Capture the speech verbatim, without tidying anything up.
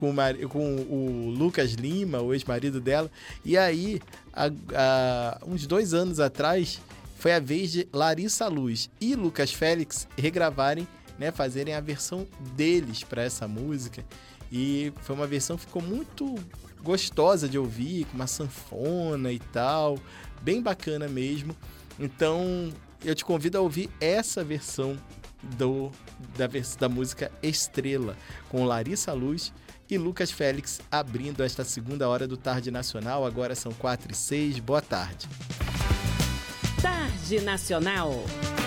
com o, mari- com o Lucas Lima, o ex-marido dela. E aí, há, há uns dois anos atrás, foi a vez de Larissa Luz e Lucas Félix regravarem, né, fazerem a versão deles para essa música. E foi uma versão que ficou muito gostosa de ouvir, com uma sanfona e tal, bem bacana mesmo. Então, eu te convido a ouvir essa versão do, da, vers- da música Estrela, com Larissa Luz e Lucas Félix abrindo esta segunda hora do Tarde Nacional. Agora são quatro e seis. Boa tarde. Tarde Nacional.